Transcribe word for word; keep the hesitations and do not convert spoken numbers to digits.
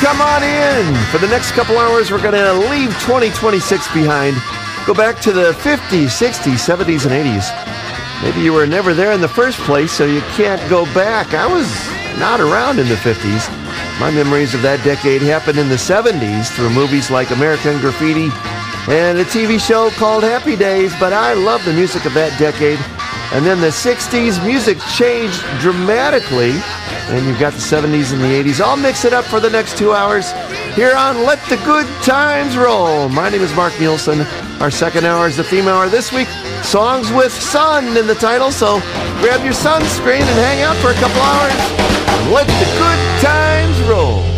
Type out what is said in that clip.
Come on in. For the next couple hours, we're going to leave twenty twenty-six behind. Go back to the fifties, sixties, seventies, and eighties. Maybe you were never there in the first place, so you can't go back. I was not around in the fifties. My memories of that decade happened in the seventies through movies like American Graffiti and a T V show called Happy Days, but I love the music of that decade. And then the sixties, music changed dramatically, and you've got the seventies and the eighties. I'll mix it up for the next two hours here on Let the Good Times Roll. My name is Mark Nielsen. Our second hour is the theme hour this week. Songs with sun in the title, so grab your sunscreen and hang out for a couple hours. Let the good times roll.